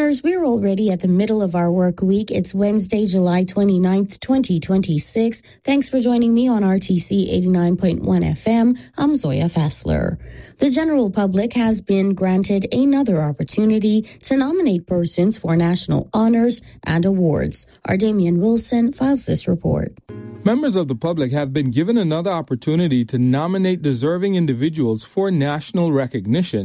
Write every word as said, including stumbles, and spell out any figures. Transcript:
Listeners, we're already at the middle of our work week. It's Wednesday, July twenty-ninth, twenty twenty-six. Thanks for joining me on R T C eighty-nine point one F M. I'm Zoya Fassler. The general public has been granted another opportunity to nominate persons for national honors and awards. Our Damian Wilson files this report. Members of the public have been given another opportunity to nominate deserving individuals for national recognition